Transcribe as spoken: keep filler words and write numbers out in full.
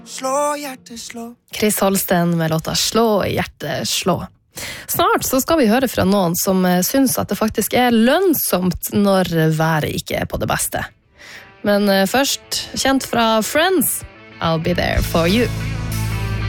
Slå, hjerte, slå. Chris Holsten med låta Slå, hjerte, slå. Snart så skal vi høre fra noen som synes at det faktisk er lønnsomt når været ikke er på det beste. Men først, kjent fra Friends, I'll be there for you.